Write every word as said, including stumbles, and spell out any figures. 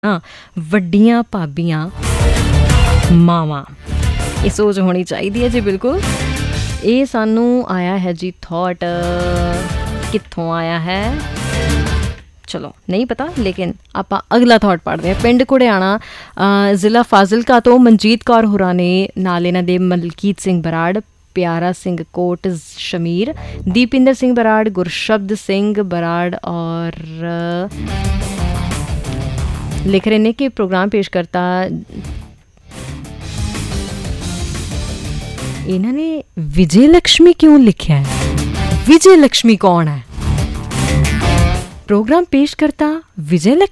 हाँ ਵੱਡੀਆਂ ਭਾਬੀਆਂ ਮਾਵਾਂ ਇਹ ਸੋਚ ਹੋਣੀ ਚਾਹੀਦੀ ਹੈ ਜੀ ਬਿਲਕੁਲ। ਇਹ ਸਾਨੂੰ ਆਇਆ ਹੈ ਜੀ ਥੋਟ, ਕਿੱਥੋਂ ਆਇਆ ਹੈ ਚਲੋ ਨਹੀਂ ਪਤਾ, ਲੇਕਿਨ ਆਪਾਂ ਅਗਲਾ ਥੋਟ ਪੜ੍ਹਦੇ ਹਾਂ। ਪਿੰਡ ਘੁੜਿਆਣਾ ਜ਼ਿਲ੍ਹਾ ਫਾਜ਼ਿਲਕਾ ਤੋਂ ਮਨਜੀਤ ਕੌਰ ਹੋਰਾਂ ਨੇ, ਨਾਲ ਇਹਨਾਂ ਦੇ ਮਲਕੀਤ ਸਿੰਘ ਬਰਾੜ, ਪਿਆਰਾ ਸਿੰਘ ਕੋਟ ਸ਼ਮੀਰ, ਦੀਪਿੰਦਰ ਸਿੰਘ ਬਰਾੜ, ਗੁਰਸ਼ਬਦ ਸਿੰਘ ਬਰਾੜ ਔਰ ਲਿਖ ਰਹੇ ਨੇ ਕਿ ਪ੍ਰੋਗਰਾਮ ਪੇਸ਼ ਕਰਤਾ ਇਹਨਾਂ ਨੇ ਵਿਜੇ ਲక్ష్ਮੀ ਕਿਉਂ ਲਿਖਿਆ ਹੈ? ਵਿਜੇ ਲక్ష్ਮੀ ਕੌਣ ਹੈ? प्रोग्राम पेश करता विजय लक्ष्मी।